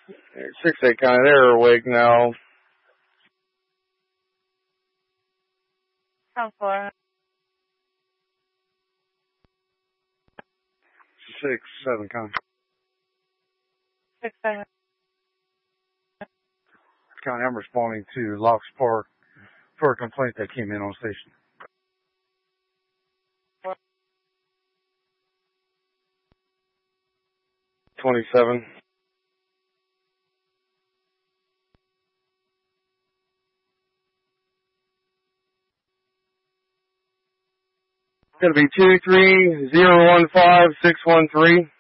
6-8 County, they're awake now. 4. 6-7 County. 6-7. County, I'm responding to Locks Park for a complaint that came in on station. 27. It's going to be 23015-613.